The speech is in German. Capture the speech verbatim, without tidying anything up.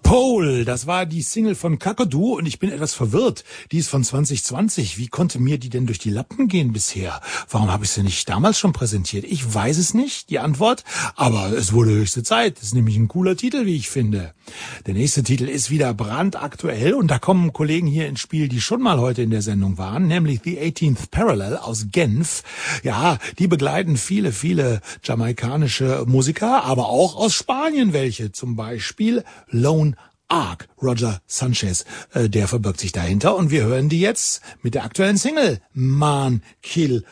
Pole, das war die Single von Kakadu und ich bin etwas verwirrt. Die ist von zwanzig zwanzig. Wie konnte mir die denn durch die Lappen gehen bisher? Warum habe ich sie nicht damals schon präsentiert? Ich weiß es nicht, die Antwort, aber es wurde höchste Zeit. Das ist nämlich ein cooler Titel, wie ich finde. Der nächste Titel ist wieder brandaktuell und da kommen Kollegen hier ins Spiel, die schon mal heute in der Sendung waren, nämlich The eighteenth Parallel aus Genf. Ja, die begleiten viele, viele jamaikanische Musiker, aber auch aus Spanien welche, zum Beispiel Lone Ark, Roger Sanchez, äh, der verbirgt sich dahinter und wir hören die jetzt mit der aktuellen Single Man Kill